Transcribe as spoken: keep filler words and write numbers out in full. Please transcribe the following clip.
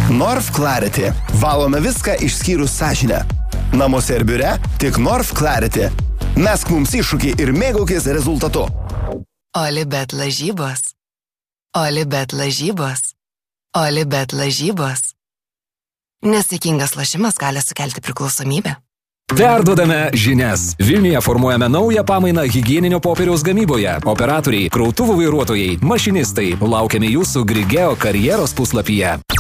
North Clarity. Valome viską išskyrus sąžinę. Namuose ir biure tik North Clarity. Mesk mums iššūkį ir mėgaukis rezultatu. Olibet lažybos. Olibet lažybos. Olibet lažybos. Nesaikingas lošimas gali sukelti priklausomybę. Perduodame žinias. Vilniuje formuojame naują pamainą higieninio popieriaus gamyboje. Operatoriai, krautuvų vairuotojai, mašinistai. Laukiame jūsų Grigeo karjeros puslapyje.